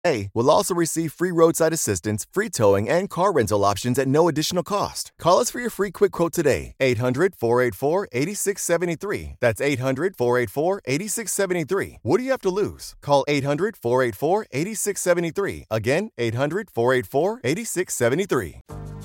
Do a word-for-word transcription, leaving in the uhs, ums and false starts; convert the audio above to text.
A will also receive free roadside assistance, free towing, and car rental options at no additional cost. Call us for your free quick quote today. eight hundred, four eight four, eight six seven three. That's eight hundred, four eight four, eight six seven three. What do you have to lose? Call eight hundred, four eight four, eight six seven three. Again, eight hundred, four eight four, eight six seven three.